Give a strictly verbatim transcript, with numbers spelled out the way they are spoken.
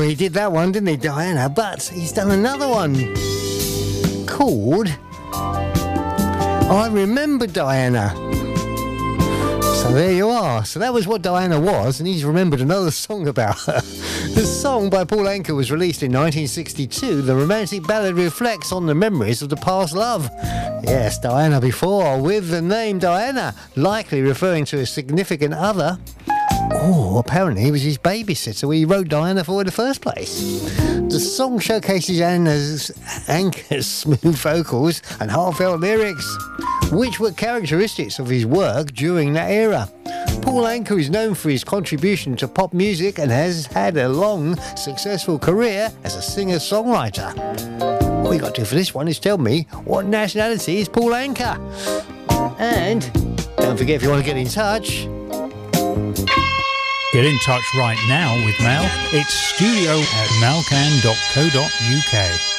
he did that one, didn't he, Diana? But he's done another one called I Remember Diana. So there you are. So that was what Diana was, and he's remembered another song about her. The song by Paul Anka was released in nineteen sixty-two. The romantic ballad reflects on the memories of the past love. Yes, Diana before, with the name Diana, likely referring to a significant other. Oh, apparently it was his babysitter who he wrote Diana for in the first place. The song showcases Anna's, Anka's smooth vocals and heartfelt lyrics, which were characteristics of his work during that era. Paul Anka is known for his contribution to pop music and has had a long, successful career as a singer-songwriter. All you got to do for this one is tell me what nationality is Paul Anka. And don't forget, if you want to get in touch... Get in touch right now with Mel. It's studio at melcan dot co dot uk.